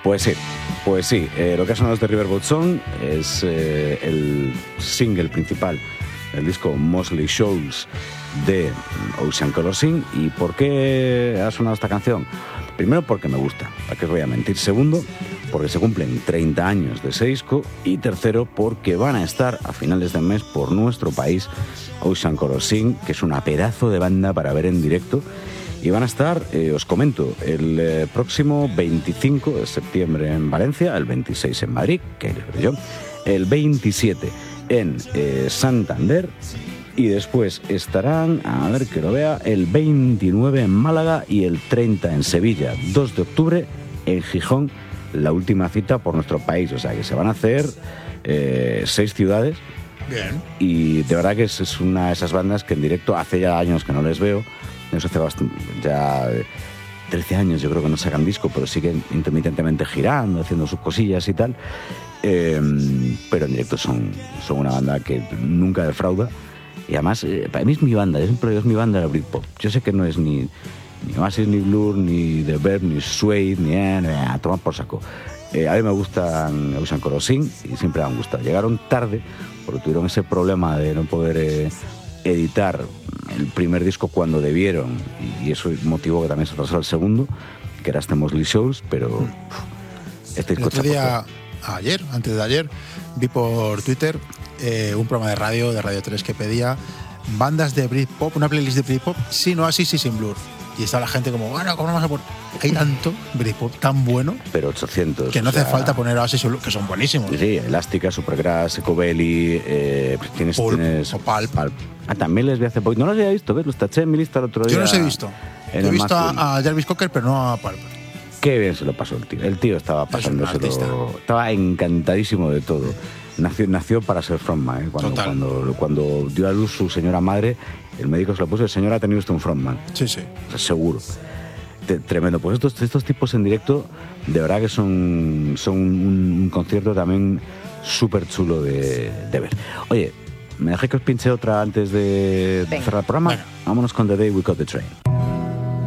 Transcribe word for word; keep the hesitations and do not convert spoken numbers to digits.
Pues sí, pues sí. Eh, lo que ha sonado de Riverboat Song es eh, el single principal del disco Mosley Shoals de Ocean Color Scene. ¿Y por qué ha sonado esta canción? Primero, porque me gusta, ¿para qué os voy a mentir? Segundo, porque se cumplen treinta años de ese disco. Y tercero, porque van a estar a finales de mes por nuestro país Ocean Color Scene, que es una pedazo de banda para ver en directo. Y van a estar, eh, os comento, el eh, próximo veinticinco de septiembre en Valencia, el veintiséis en Madrid, que es yo, el veintisiete en eh, Santander, y después estarán, a ver que lo vea, el veintinueve en Málaga y el treinta en Sevilla, dos de octubre en Gijón, la última cita por nuestro país. O sea que se van a hacer eh, seis ciudades. Bien. Y de verdad que es, es una de esas bandas que en directo hace ya años que no les veo. Eso hace bastante, ya trece años yo creo que no sacan disco, pero siguen intermitentemente girando, haciendo sus cosillas y tal. Eh, pero en directo son, son una banda que nunca defrauda. Y además, eh, para mí es mi banda, siempre es mi banda de Britpop. Yo sé que no es ni, ni Oasis, ni Blur, ni The Verb, ni Suede, ni eh, a tomar por saco. Eh, a mí me gustan Ocean Color Scene y siempre me han gustado. Llegaron tarde porque tuvieron ese problema de no poder eh, editar el primer disco cuando debieron, y eso motivó que también se atrasara el segundo, que era este Mosley Shoals, pero uf, este disco el otro día, ayer, antes de ayer, vi por Twitter eh, un programa de radio, de Radio tres, que pedía bandas de Britpop, una playlist de Britpop sin Oasis y sin Blur. Y estaba la gente como, bueno, ¿cómo vamos a poner? Hay tanto Britpop tan bueno, pero ochocientos, que no o sea, hace falta poner Oasis y Blur, que son buenísimos. Sí, Elástica, Supergrass, Ecobelly, eh, tienes, Pulp, tienes o Pulp. Pulp. Ah, también les vi hace poco. No los había visto, ¿ves? Los taché en mi lista el otro día. Yo no los he visto. He visto a, a Jarvis Cocker, pero no a Pulp. Qué bien se lo pasó el tío. El tío estaba pasándoselo. Estaba encantadísimo de todo. Nació, nació para ser frontman, ¿eh? Cuando, cuando, cuando dio a luz su señora madre, el médico se lo puso, el señor ha tenido usted un frontman. Sí, sí. O sea, seguro. T- tremendo. Pues estos, estos tipos en directo, de verdad que son, son un, un concierto también súper chulo de, de ver. Oye, ¿me dejé que os pinche otra antes de, de cerrar el programa? Venga. Vámonos con The Day We Caught the Train.